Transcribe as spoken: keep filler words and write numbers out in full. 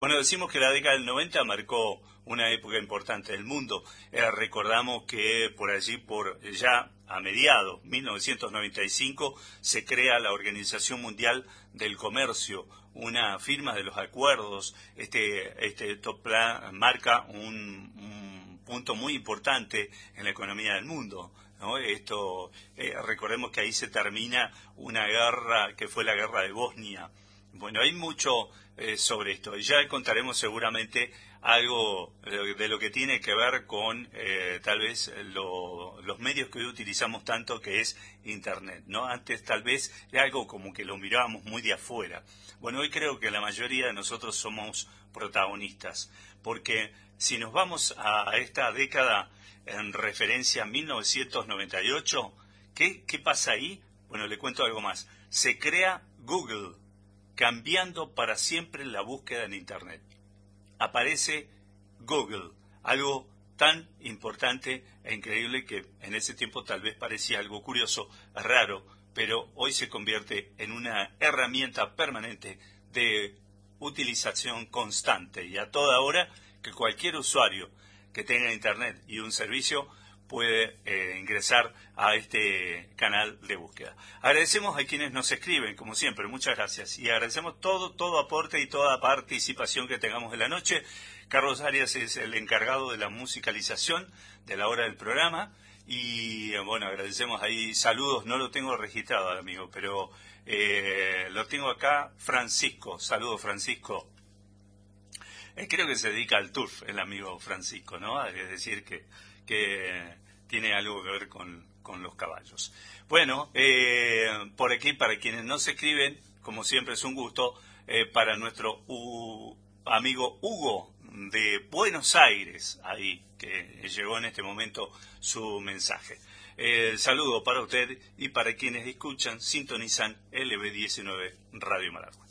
Bueno, decimos que la década del noventa marcó una época importante del mundo. Eh, recordamos que por allí, por ya a mediados de mil novecientos noventa y cinco, se crea la Organización Mundial del Comercio, una firma de los acuerdos. Este, este esto pla- marca un, un punto muy importante en la economía del mundo, ¿no? Esto, eh, recordemos que ahí se termina una guerra que fue la guerra de Bosnia. Bueno, hay mucho eh, sobre esto y ya contaremos seguramente algo de, de lo que tiene que ver con eh, tal vez lo- los medios que hoy utilizamos tanto, que es Internet, ¿no? Antes tal vez era algo como que lo mirábamos muy de afuera. Bueno, hoy creo que la mayoría de nosotros somos protagonistas, porque si nos vamos a esta década en referencia a mil novecientos noventa y ocho, ¿qué, qué pasa ahí? Bueno, le cuento algo más. Se crea Google, cambiando para siempre la búsqueda en Internet. Aparece Google, algo tan importante e increíble que en ese tiempo tal vez parecía algo curioso, raro, pero hoy se convierte en una herramienta permanente de utilización constante y a toda hora, que cualquier usuario que tenga Internet y un servicio puede eh, ingresar a este canal de búsqueda. Agradecemos a quienes nos escriben, como siempre, muchas gracias. Y agradecemos todo, todo aporte y toda participación que tengamos en la noche. Carlos Arias es el encargado de la musicalización de la hora del programa. Y bueno, agradecemos ahí, saludos, no lo tengo registrado, amigo, pero eh, lo tengo acá, Francisco. Saludos, Francisco. Eh, creo que se dedica al turf el amigo Francisco, ¿no? Es decir, que, que tiene algo que ver con, con los caballos. Bueno, eh, por aquí, para quienes no se escriben, como siempre es un gusto, eh, para nuestro U- amigo Hugo de Buenos Aires, ahí, que llegó en este momento su mensaje. El saludo para usted y para quienes escuchan, sintonizan L B diecinueve Radio Malargüe.